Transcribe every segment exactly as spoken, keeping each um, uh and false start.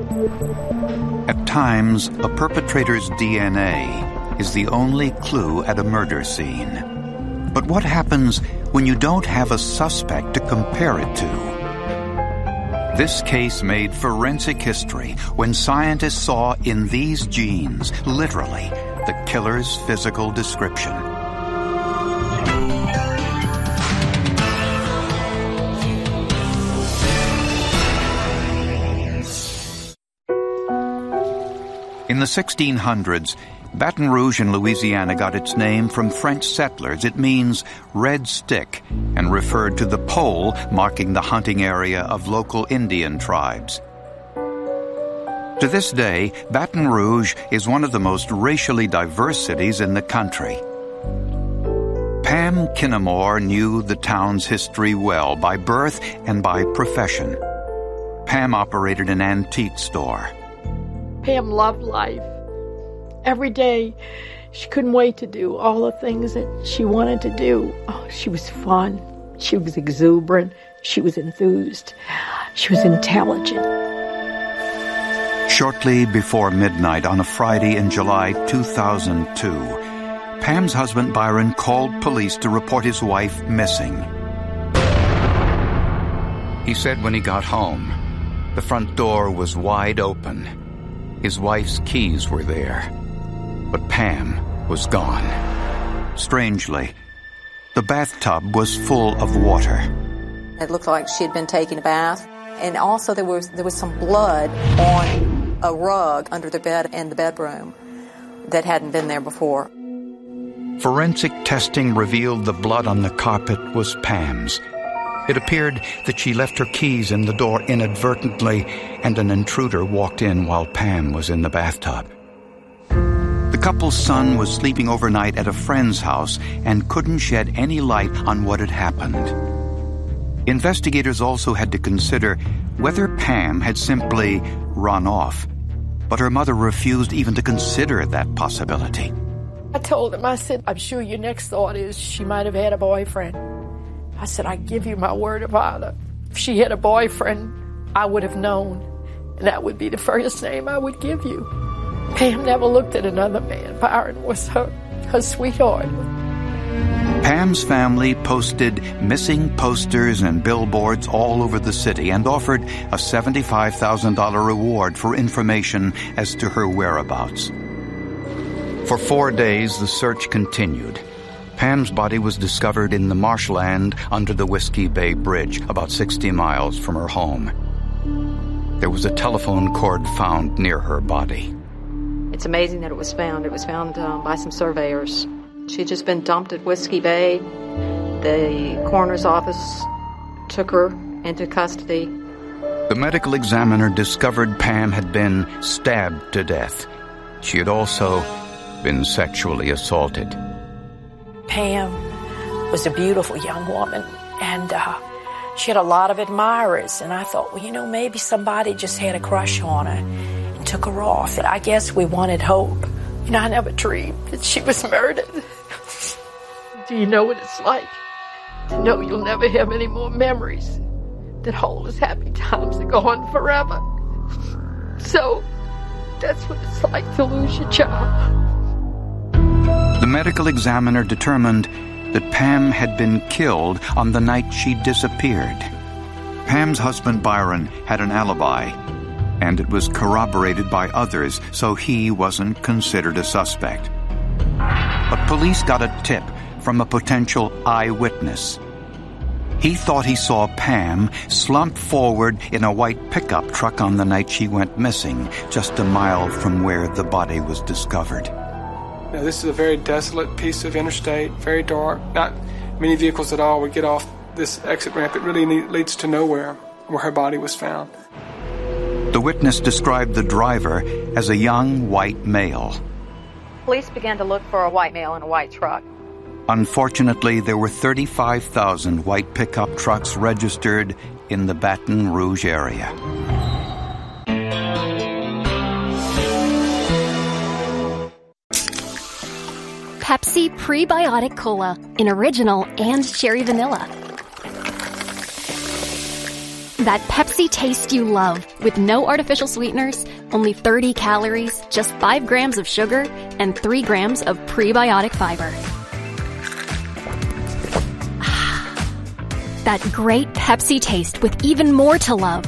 At times, a perpetrator's D N A is the only clue at a murder scene. But what happens when you don't have a suspect to compare it to? This case made forensic history when scientists saw in these genes, literally, the killer's physical description. In the sixteen hundreds, Baton Rouge in Louisiana got its name from French settlers. It means red stick and referred to the pole marking the hunting area of local Indian tribes. To this day, Baton Rouge is one of the most racially diverse cities in the country. Pam Kinnamore knew the town's history well, by birth and by profession. Pam operated an antique store. Pam loved life. Every day, she couldn't wait to do all the things that she wanted to do. Oh, she was fun. She was exuberant. She was enthused. She was intelligent. Shortly before midnight on a Friday in July two thousand two, Pam's husband Byron called police to report his wife missing. He said when he got home, the front door was wide open. His wife's keys were there, but Pam was gone. Strangely, the bathtub was full of water. It looked like she had been taking a bath, and also there was there was some blood on a rug under the bed in the bedroom that hadn't been there before. Forensic testing revealed the blood on the carpet was Pam's. It appeared that she left her keys in the door inadvertently, and an intruder walked in while Pam was in the bathtub. The couple's son was sleeping overnight at a friend's house and couldn't shed any light on what had happened. Investigators also had to consider whether Pam had simply run off, but her mother refused even to consider that possibility. I told him, I said, I'm sure your next thought is she might have had a boyfriend. I said, I give you my word of honor. If she had a boyfriend, I would have known, and that would be the first name I would give you. Pam never looked at another man. Byron was her, her sweetheart. Pam's family posted missing posters and billboards all over the city and offered a seventy-five thousand dollars reward for information as to her whereabouts. For four days, the search continued. Pam's body was discovered in the marshland under the Whiskey Bay Bridge, about sixty miles from her home. There was a telephone cord found near her body. It's amazing that it was found. It was found um, by some surveyors. She had just been dumped at Whiskey Bay. The coroner's office took her into custody. The medical examiner discovered Pam had been stabbed to death. She had also been sexually assaulted. Pam was a beautiful young woman, and uh, she had a lot of admirers. And I thought, well, you know, maybe somebody just had a crush on her and took her off. And I guess we wanted hope. You know, I never dreamed that she was murdered. Do you know what it's like to know you'll never have any more memories, that all those happy times are gone forever? So that's what it's like to lose your child. The medical examiner determined that Pam had been killed on the night she disappeared. Pam's husband Byron had an alibi, and it was corroborated by others, so he wasn't considered a suspect. But police got a tip from a potential eyewitness. He thought he saw Pam slump forward in a white pickup truck on the night she went missing, just a mile from where the body was discovered. Now, this is a very desolate piece of interstate, very dark. Not many vehicles at all would get off this exit ramp. It really leads to nowhere where her body was found. The witness described the driver as a young white male. Police began to look for a white male in a white truck. Unfortunately, there were thirty-five thousand white pickup trucks registered in the Baton Rouge area. Pepsi Prebiotic Cola in original and cherry vanilla. That Pepsi taste you love, with no artificial sweeteners, only thirty calories, just five grams of sugar, and three grams of prebiotic fiber. That great Pepsi taste with even more to love.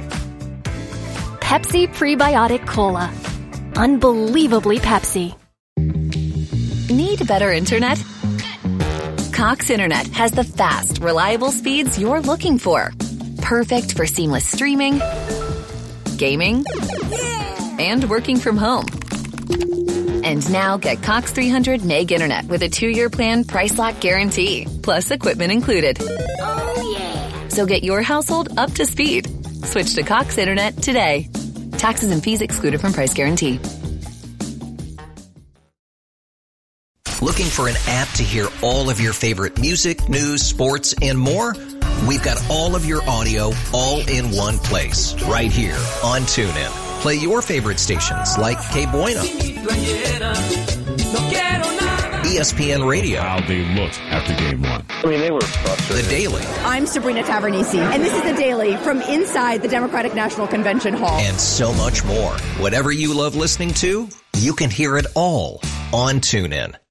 Pepsi Prebiotic Cola. Unbelievably Pepsi. Need better internet? Cox Internet has the fast, reliable speeds you're looking for. Perfect for seamless streaming, gaming, and working from home. And now get Cox three hundred meg internet with a two-year plan price lock guarantee, plus equipment included. Oh, yeah. So get your household up to speed. Switch to Cox Internet today. Taxes and fees excluded from price guarantee. Looking for an app to hear all of your favorite music, news, sports, and more? We've got all of your audio all in one place, right here on TuneIn. Play your favorite stations like K Bueno, E S P N Radio. How they looked after game one. I mean, they were frustrated. The Daily. I'm Sabrina Tavernisi, and this is The Daily from inside the Democratic National Convention Hall. And so much more. Whatever you love listening to, you can hear it all on TuneIn.